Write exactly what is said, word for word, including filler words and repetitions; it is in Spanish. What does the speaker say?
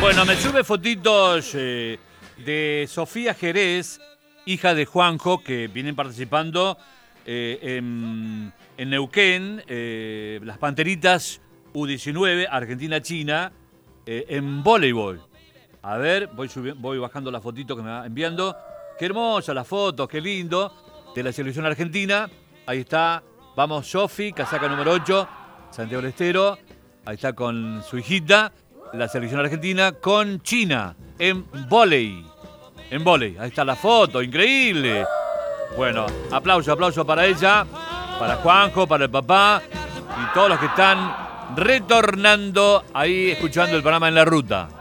Bueno, me sube fotitos eh, de Sofía Jerez, hija de Juanjo, que vienen participando eh, en, en Neuquén, eh, las Panteritas U diecinueve, Argentina-China, eh, en voleibol. A ver, voy, voy bajando la fotito que me va enviando. Qué hermosa la foto, qué lindo, de la selección argentina. Ahí está, vamos Sofi, casaca número ocho, Santiago del Estero. Ahí está con su hijita, la selección argentina, con China, en vóley. En vóley, ahí está la foto, increíble. Bueno, aplauso, aplauso para ella, para Juanjo, para el papá y todos los que están retornando ahí escuchando el programa En la Ruta.